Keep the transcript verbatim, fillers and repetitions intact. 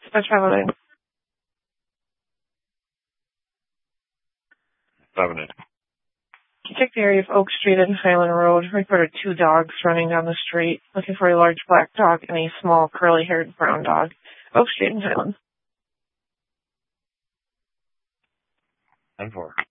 That's traveling. Seven eight. Check the area of Oak Street and Highland Road. Reported two dogs running down the street, looking for a large black dog and a small curly-haired brown dog. Oak Street and Highland. ten four.